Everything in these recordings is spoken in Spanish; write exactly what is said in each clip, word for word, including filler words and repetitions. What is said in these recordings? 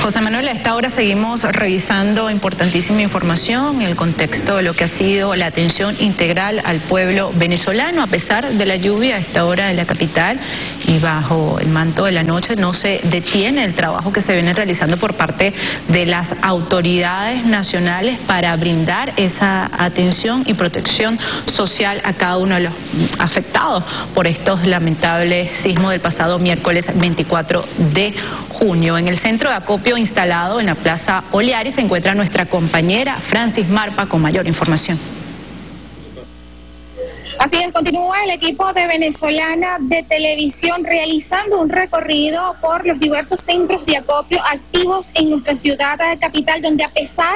José Manuel, a esta hora seguimos revisando importantísima información en el contexto de lo que ha sido la atención integral al pueblo venezolano. A pesar de la lluvia a esta hora en la capital y bajo el manto de la noche, no se detiene el trabajo que se viene realizando por parte de las autoridades nacionales para brindar esa atención y protección social a cada uno de los afectados por estos lamentables sismos del pasado miércoles veinticuatro de junio. En el centro de acopio instalado en la Plaza Oliari se encuentra nuestra compañera Francis Marpa con mayor información. Así es, continúa el equipo de Venezolana de Televisión realizando un recorrido por los diversos centros de acopio activos en nuestra ciudad capital, donde a pesar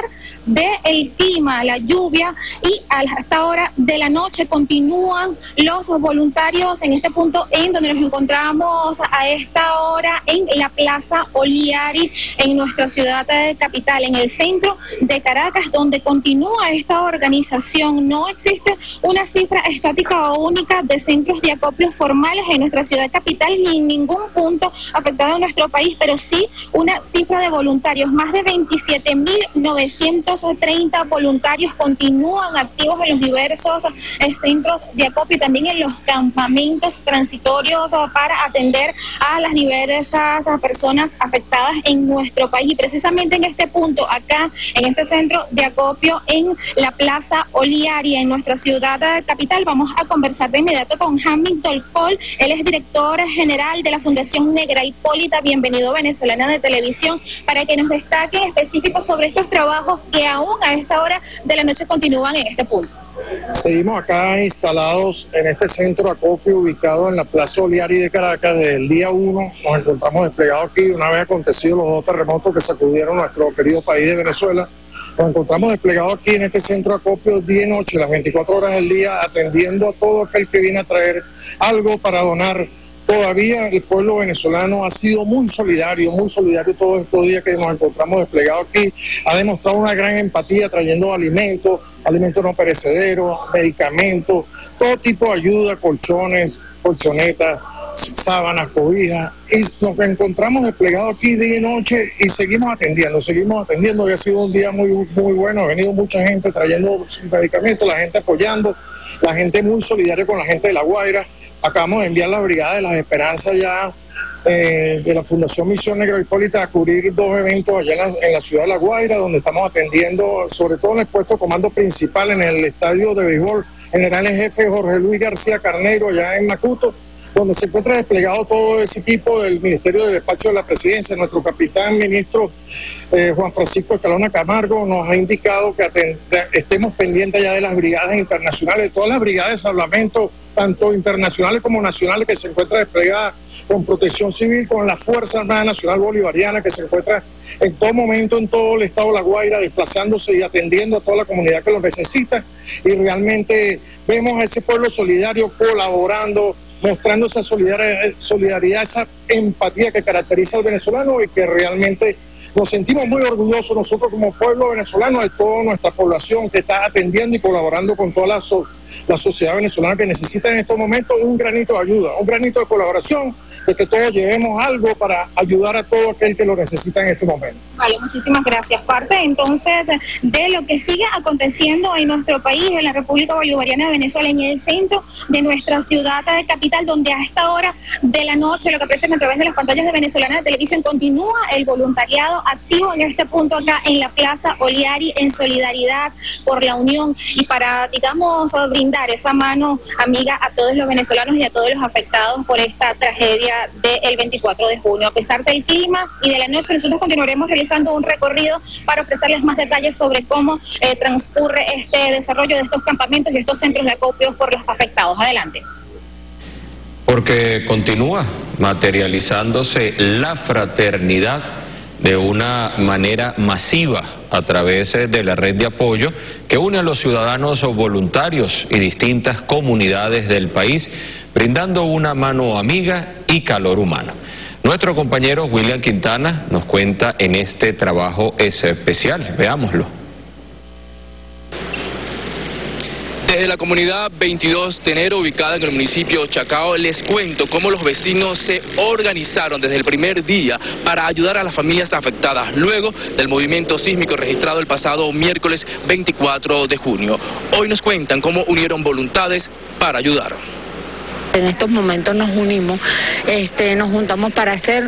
del clima, la lluvia y hasta ahora de la noche continúan los voluntarios en este punto en donde nos encontramos a esta hora en la Plaza Oliari en nuestra ciudad capital, en el centro de Caracas, donde continúa esta organización. No existe una cifra estática o única de centros de acopio formales en nuestra ciudad capital ni en ningún punto afectado en nuestro país, pero sí una cifra de voluntarios. Más de veintisiete mil novecientos treinta voluntarios continúan activos en los diversos eh, centros de acopio y también en los campamentos transitorios oh, para atender a las diversas oh, personas afectadas en nuestro país. Y precisamente en este punto, acá en este centro de acopio en la Plaza Oliari en nuestra ciudad eh, capital, vamos a conversar de inmediato con Hamilton Cole. Él es director general de la Fundación Negra Hipólita. Bienvenido, Venezolana de Televisión, para que nos destaque específicos sobre estos trabajos que aún a esta hora de la noche continúan en este punto. Seguimos acá instalados en este centro de acopio ubicado en la Plaza Oliari de Caracas. Desde el día uno nos encontramos desplegados aquí una vez acontecido los dos terremotos que sacudieron nuestro querido país de Venezuela. Nos encontramos desplegados aquí en este centro de acopio día y noche, las veinticuatro horas del día, atendiendo a todo aquel que viene a traer algo para donar. Todavía el pueblo venezolano ha sido muy solidario, muy solidario todos estos días que nos encontramos desplegados aquí. Ha demostrado una gran empatía trayendo alimentos, alimentos no perecederos, medicamentos, todo tipo de ayuda, colchones, colchonetas, sábanas, cobijas. Y nos encontramos desplegados aquí día y noche y seguimos atendiendo, seguimos atendiendo. Hoy ha sido un día muy, muy bueno, ha venido mucha gente trayendo medicamentos, la gente apoyando, la gente muy solidaria con la gente de La Guaira. Acabamos de enviar la Brigada de las Esperanzas ya eh, de la Fundación Misión Negra Hipólita a cubrir dos eventos allá en la, en la ciudad de La Guaira, donde estamos atendiendo, sobre todo en el puesto de comando principal, en el estadio de béisbol General en Jefe Jorge Luis García Carneiro, allá en Macuto, donde se encuentra desplegado todo ese equipo del Ministerio del Despacho de la Presidencia. Nuestro capitán ministro eh, Juan Francisco Escalona Camargo nos ha indicado que estemos pendientes ya de las brigadas internacionales, de todas las brigadas de salvamento, tanto internacionales como nacionales, que se encuentra desplegada con Protección Civil, con la Fuerza Armada Nacional Bolivariana, que se encuentra en todo momento en todo el estado de La Guaira, desplazándose y atendiendo a toda la comunidad que lo necesita. Y realmente vemos a ese pueblo solidario colaborando, mostrando esa solidaridad, solidaridad, esa empatía que caracteriza al venezolano y que realmente nos sentimos muy orgullosos nosotros como pueblo venezolano de toda nuestra población que está atendiendo y colaborando con toda la, so, la sociedad venezolana que necesita en estos momentos un granito de ayuda, un granito de colaboración, de que todos llevemos algo para ayudar a todo aquel que lo necesita en este momento. Vale, muchísimas gracias. Parte entonces de lo que sigue aconteciendo en nuestro país, en la República Bolivariana de Venezuela, en el centro de nuestra ciudad de capital, donde a esta hora de la noche, lo que aparece a través de las pantallas de Venezolana de Televisión, continúa el voluntariado activo en este punto acá en la Plaza Oliari, en solidaridad por la unión y para, digamos, brindar esa mano amiga a todos los venezolanos y a todos los afectados por esta tragedia del veinticuatro de junio. A pesar del clima y de la noche, nosotros continuaremos realizando un recorrido para ofrecerles más detalles sobre cómo eh, transcurre este desarrollo de estos campamentos y estos centros de acopio por los afectados. Adelante. Porque continúa materializándose la fraternidad de una manera masiva a través de la red de apoyo que une a los ciudadanos voluntarios y distintas comunidades del país, brindando una mano amiga y calor humano. Nuestro compañero William Quintana nos cuenta en este trabajo especial. Veámoslo. Desde la comunidad veintidós de enero, ubicada en el municipio Chacao, les cuento cómo los vecinos se organizaron desde el primer día para ayudar a las familias afectadas luego del movimiento sísmico registrado el pasado miércoles veinticuatro de junio. Hoy nos cuentan cómo unieron voluntades para ayudar. En estos momentos nos unimos, este, nos juntamos para hacer